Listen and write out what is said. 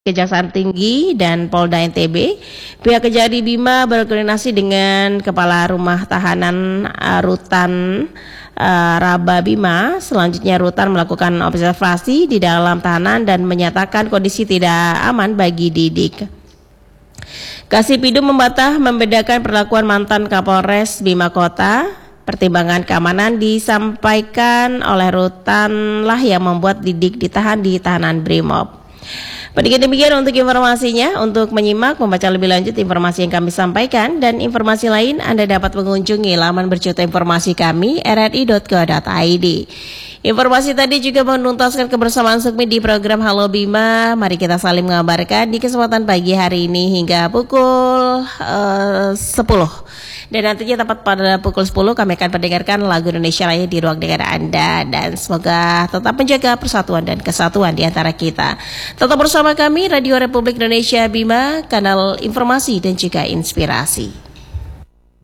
Kejaksaan Tinggi dan Polda NTB, pihak Kejari Bima berkoordinasi dengan Kepala Rumah Tahanan Rutan Raba Bima. Selanjutnya Rutan melakukan observasi di dalam tahanan dan menyatakan kondisi tidak aman bagi Didik. Kasipidum membantah membedakan perlakuan mantan Kapolres Bima Kota. Pertimbangan keamanan disampaikan oleh Rutan lah yang membuat Didik ditahan di tahanan Brimob. Demikian untuk informasinya. Untuk menyimak, membaca lebih lanjut informasi yang kami sampaikan dan informasi lain, Anda dapat mengunjungi laman berjuta informasi kami rri.go.id. Informasi tadi juga menuntaskan kebersamaan Sukmi di program Halo Bima. Mari kita saling mengabarkan di kesempatan pagi hari ini hingga pukul 10. Dan nantinya tepat pada pukul 10 kami akan mendengarkan lagu Indonesia Raya di ruang dengar Anda. Dan semoga tetap menjaga persatuan dan kesatuan di antara kita. Tetap bersama kami Radio Republik Indonesia Bima, kanal informasi dan juga inspirasi.